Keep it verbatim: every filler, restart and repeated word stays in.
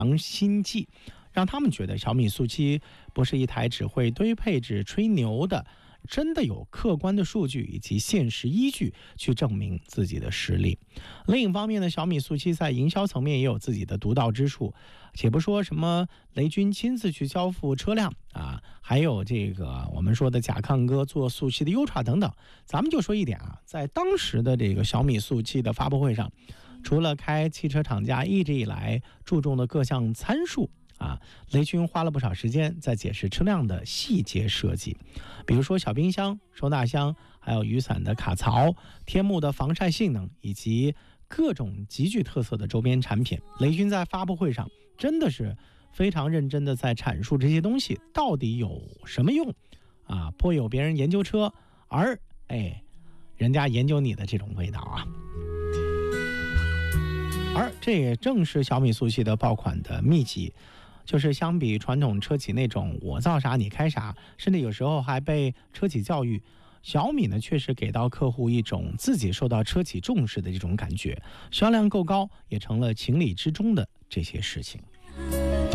心计，让他们觉得小米速七不是一台只会堆配置吹牛的，真的有客观的数据以及现实依据去证明自己的实力。另一方面呢，小米速七在营销层面也有自己的独到之处，且不说什么雷军亲自去交付车辆啊，还有这个我们说的甲亢哥做速七的优化等等，咱们就说一点啊，在当时的这个小米速七的发布会上，除了开汽车厂家一直以来注重的各项参数啊，雷军花了不少时间在解释车辆的细节设计，比如说小冰箱、收纳箱，还有雨伞的卡槽、天幕的防晒性能，以及各种极具特色的周边产品。雷军在发布会上真的是非常认真的在阐述这些东西到底有什么用啊，颇有别人研究车，而哎，人家研究你的这种味道啊。而这也正是小米速七的爆款的秘籍，就是相比传统车企那种我造啥你开啥，甚至有时候还被车企教育，小米呢确实给到客户一种自己受到车企重视的这种感觉，销量够高也成了情理之中的这些事情。